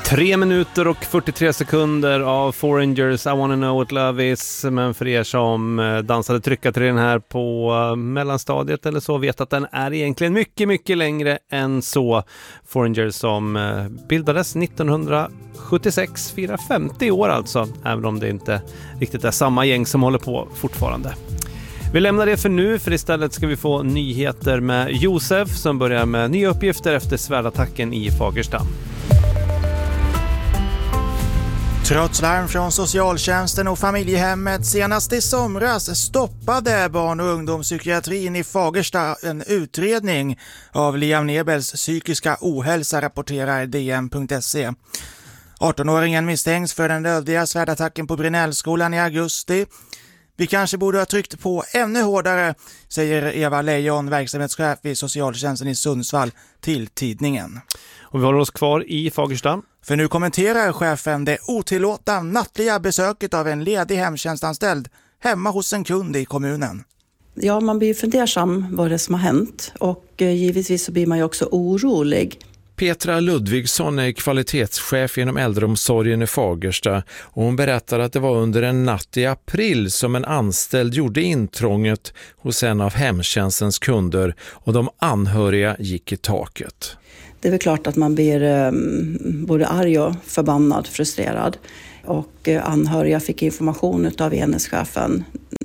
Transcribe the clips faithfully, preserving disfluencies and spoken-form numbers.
Tre minuter och fyrtiotre sekunder av Foreigners I wanna know what love is. Men för er som dansade trycka till den här på mellanstadiet eller så vet att den är egentligen mycket, mycket längre än så. Foreigners som bildades nittonhundrasjuttiosex, firar femtio år alltså. Även om det inte riktigt är samma gäng som håller på fortfarande. Vi lämnar det för nu, för istället ska vi få nyheter med Josef som börjar med nya uppgifter efter svärdattacken i Fagersta. Trots larm från socialtjänsten och familjehemmet senast i somras stoppade barn- och ungdomspsykiatrin i Fagersta en utredning av Liam Nebels psykiska ohälsa, rapporterar D N punkt se. arton-åringen misstänks för den dödliga svärdattacken på Brinellskolan i augusti. Vi kanske borde ha tryckt på ännu hårdare, säger Eva Lejon, verksamhetschef vid socialtjänsten i Sundsvall, till tidningen. Och vi håller oss kvar i Fagersta. För nu kommenterar chefen det otillåtna nattliga besöket av en ledig hemtjänstanställd hemma hos en kund i kommunen. Ja, man blir fundersam vad det som har hänt och eh, givetvis så blir man ju också orolig. Petra Ludvigsson är kvalitetschef inom äldreomsorgen i Fagersta och hon berättar att det var under en natt i april som en anställd gjorde intrånget hos en av hemtjänstens kunder och de anhöriga gick i taket. Det är väl klart att man blir eh, både arg och förbannad, frustrerad. Och eh, anhöriga fick information av enhetschefen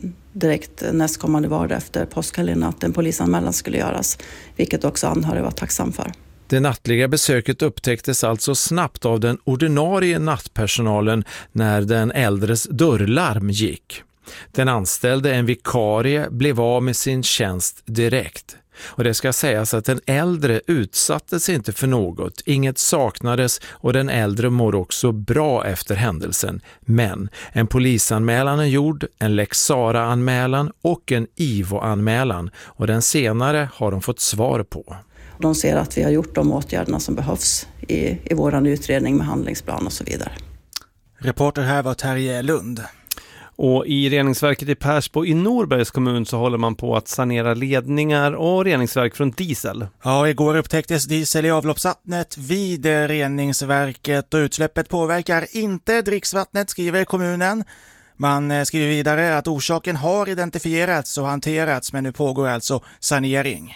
direkt nästkommande vardag efter påskhelgen att en polisanmälan skulle göras. Vilket också anhöriga var tacksam för. Det nattliga besöket upptäcktes alltså snabbt av den ordinarie nattpersonalen när den äldres dörrlarm gick. Den anställde, en vikarie, blev av med sin tjänst direkt. Och det ska sägas att den äldre utsattes inte för något, inget saknades och den äldre mår också bra efter händelsen. Men en polisanmälan är gjord, en Lex Sara-anmälan och en I V O-anmälan och den senare har de fått svar på. De ser att vi har gjort de åtgärderna som behövs i, i vår utredning med handlingsplan och så vidare. Reporter här var Terje Lund. Och i reningsverket i Persbo i Norbergs kommun så håller man på att sanera ledningar och reningsverk från diesel. Ja, igår upptäcktes diesel i avloppsvattnet vid reningsverket och utsläppet påverkar inte dricksvattnet, skriver kommunen. Man skriver vidare att orsaken har identifierats och hanterats, men nu pågår alltså sanering.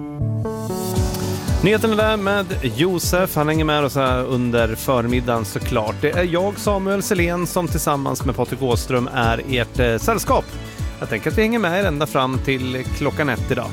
Nyheterna där med Josef, han hänger med oss här under förmiddagen såklart. Det är jag, Samuel Selén, som tillsammans med Patrik Åström är ert eh, sällskap. Jag tänker att vi hänger med er ända fram till klockan ett idag.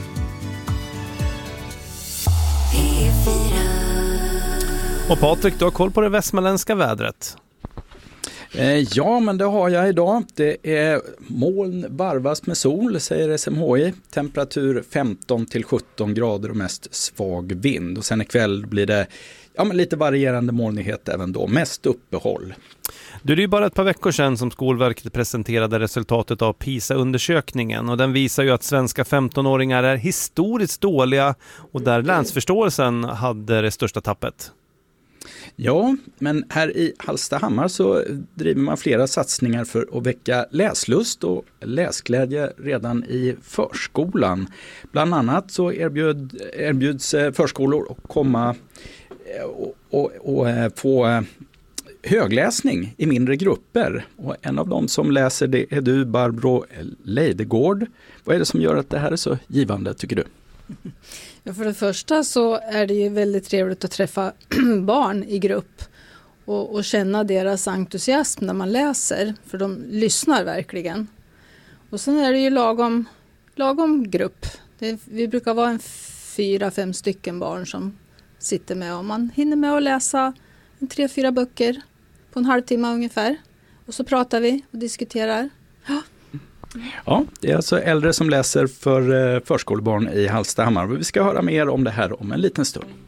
Och Patrik, du har koll på det västmanländska vädret. Ja, men det har jag idag. Det är moln varvas med sol, säger S M H I. Temperatur femton till sjutton grader och mest svag vind. Och sen ikväll blir det ja, men lite varierande molnighet även då. Mest uppehåll. Du, det är ju bara ett par veckor sedan som Skolverket presenterade resultatet av PISA-undersökningen. Och den visar ju att svenska femtonåringar är historiskt dåliga och där läsförståelsen hade det största tappet. Ja, men här i Hallstahammar så driver man flera satsningar för att väcka läslust och läsglädje redan i förskolan. Bland annat så erbjud, erbjuds förskolor att komma och, och, och få högläsning i mindre grupper. Och en av dem som läser det är du, Barbro Leidegård. Vad är det som gör att det här är så givande, tycker du? Ja, för det första så är det ju väldigt trevligt att träffa barn i grupp och, och känna deras entusiasm när man läser, för de lyssnar verkligen. Och sen är det ju lagom, lagom grupp. Det, vi brukar vara en fyra, fem stycken barn som sitter med och man hinner med att läsa en tre, fyra böcker på en halvtimme ungefär. Och så pratar vi och diskuterar. Ja. Ja, det är alltså äldre som läser för förskolebarn i Hallstahammar. Vi ska höra mer om det här om en liten stund.